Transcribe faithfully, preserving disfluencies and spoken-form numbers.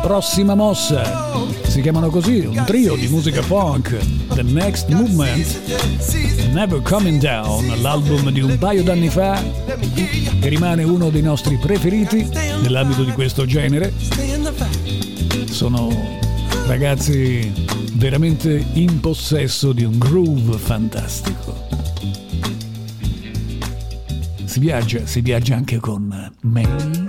prossima mossa. Si chiamano così, un trio di musica punk, The Next Movement, Never Coming Down, l'album di un paio d'anni fa, che rimane uno dei nostri preferiti nell'ambito di questo genere. Sono ragazzi veramente in possesso di un groove fantastico. Si viaggia, si viaggia anche con me.